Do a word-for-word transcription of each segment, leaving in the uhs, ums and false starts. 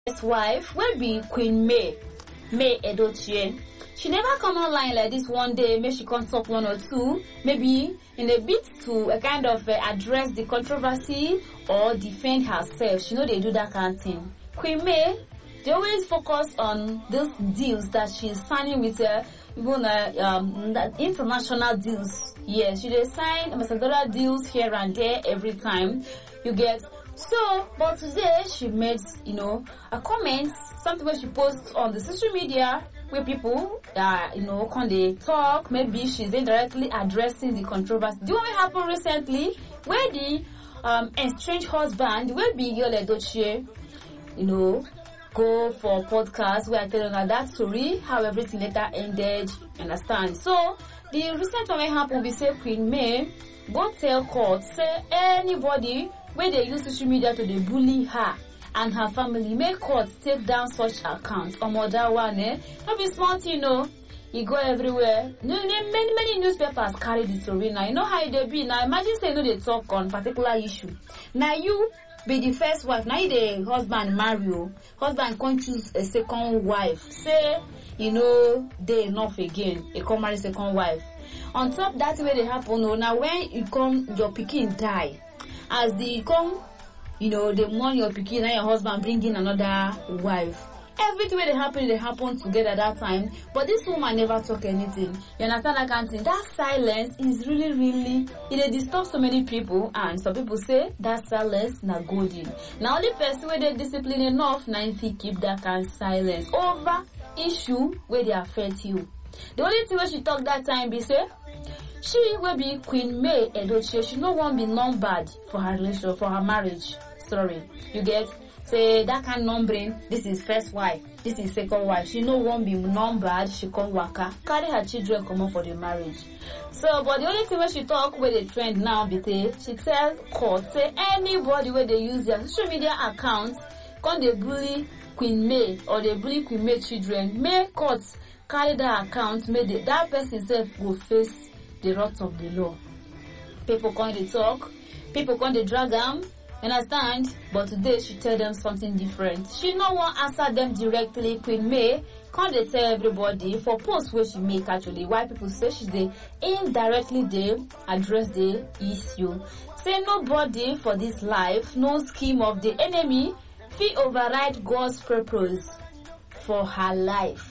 His wife will be Queen May, May Edochie. She never come online like this one day, maybe she can't talk one or two, maybe in a bit to a kind of uh, address the controversy or defend herself. She know they do that kind of thing. Queen May, they always focus on those deals that she's signing with uh, even uh, um, international deals. Yes, she they sign ambassadorial deals here and there every time. You get. So, but today she made, you know, a comment, something where she posts on the social media where people, uh, you know, can they talk, maybe she's indirectly addressing the controversy. Do you know what happened recently? Where the um, estranged husband, where Big Yul Edochie, you know, go for podcast where I tell her that story, how everything later ended, understand? So, the recent one happened, we say Queen May, go tell court, say anybody where they use social media to they bully her and her family, make court take down such accounts. Or more that one, eh? Not be smart, you know. You go everywhere. Many, many newspapers carry the story now. You know how they be. Now imagine say you know they talk on particular issue. Now you be the first wife. Now you the husband marry you. Husband can't choose a second wife. Say, you know, they enough again. He come marry second wife. On top that way they happen. Oh, now when you come, your pikin die. As they come, you know, they mourn your pikin and your husband bring in another wife. Everything they happen, they happen together at that time. But this woman never talk anything. You understand that kind of thing? That silence is really, really, it disturbs so many people. And some people say that silence na golden. Now only person where they discipline enough, now if you keep that kind of silence over issue where they affect you. The only thing where she talk that time be say, she will be Queen May Edochie. She no one be numbered for her relation, for her marriage. Sorry, you get say that kind of numbering. This is first wife. This is second wife. She no one be numbered. She come waka carry her children come up for the marriage. So, but the only thing where she talk where the trend now be say she tell court say anybody where they use their social media accounts come they bully Queen May or they bully Queen May children. May courts carry that account. May they, that person self go face the wrath of the law. People come to talk, people come to drag them, understand? But today she tell them something different. She no one answer them directly. Queen May can't they tell everybody for posts where she make actually why people say she they indirectly they address the issue. Say nobody for this life, no scheme of the enemy, fee override God's purpose for her life.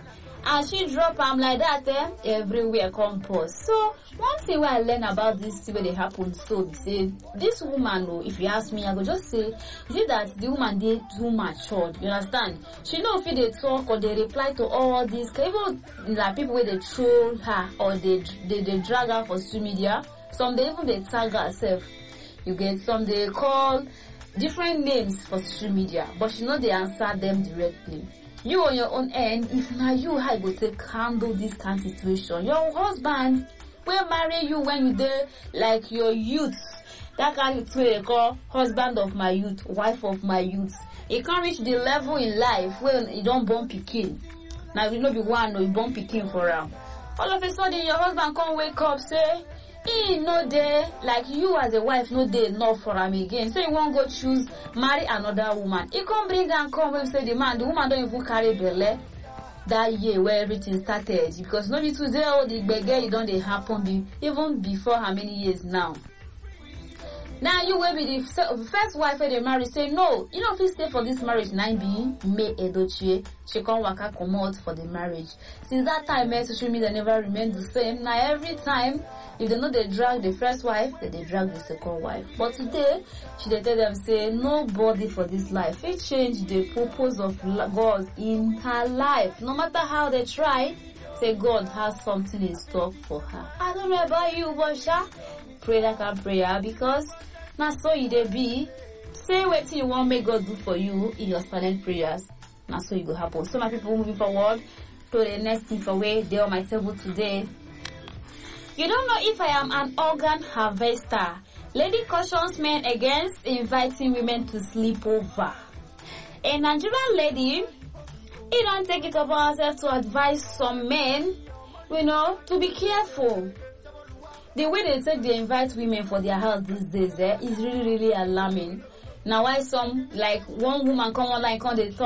And she drop am like that, eh? Everywhere come pause. So one thing where I learn about this thing where they happen so say this woman, oh, if you ask me, I go just say, is it that the woman they too matured? You understand? She know if they talk or they reply to all this, even like people where they troll her or they they, they drag her for social media. Some they even they tag herself. You get some they call different names for social media, but she know they answer them directly. You on your own end, if now you how you go take handle this kind of situation. Your husband will marry you when you there like your youth. That kind of way they call husband of my youth, wife of my youth. You can't reach the level in life where you don't born pikin. Now you know be one or you born pikin for him. All of a sudden your husband come wake up say, he no there like you as a wife no there enough for him again. So you won't go choose marry another woman. He come bring and come and say the man, the woman don't even carry belle that year where everything started because nobody today all the beggar you don't they happen be even before how many years now. Now you will be the first wife where they marry say no, you know if you stay for this marriage nine be May Edochie, she come waka come out for the marriage. Since that time eh, social media never remained the same. Now every time if they know they drag the first wife, then they drag the second wife. But today, she they tell them say nobody for this life. It changed the purpose of God in her life. No matter how they try, say God has something in store for her. I don't know about you, but sha, pray that kind of prayer because now so you they be. Say what you want make God do for you in your silent prayers. Now so you go happen. So my people moving forward to the next thing for way they on my table today. You don't know if I am an organ harvester. Lady cautions men against inviting women to sleep over. A Nigerian lady, he don't take it upon herself to advise some men, you know, to be careful. The way they take they invite women for their house these days eh, is really, really alarming. Now why some, like one woman come online, come they talk